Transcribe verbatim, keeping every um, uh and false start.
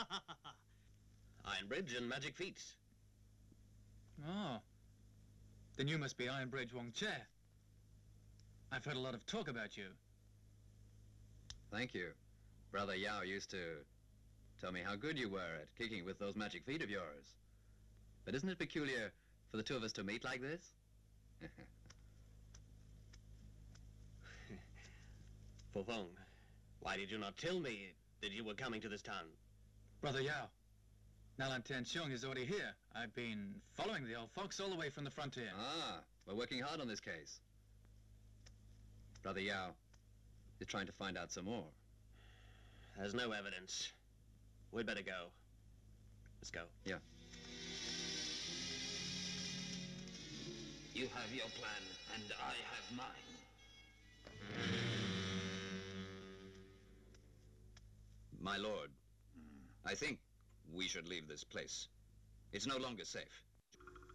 Ironbridge and magic feats. Oh. Then you must be Ironbridge Wong Che. I've heard a lot of talk about you. Thank you. Brother Yao used to tell me how good you were at kicking with those magic feet of yours. But isn't it peculiar for the two of us to meet like this? Fofeng, why did you not tell me that you were coming to this town? Brother Yao, Nalan Tian Xiong is already here. I've been following the old fox all the way from the frontier. Ah, we're working hard on this case. Brother Yao is trying to find out some more. There's no evidence. We'd better go. Let's go. Yeah. You have your plan, and I have mine. My lord, I think we should leave this place. It's no longer safe.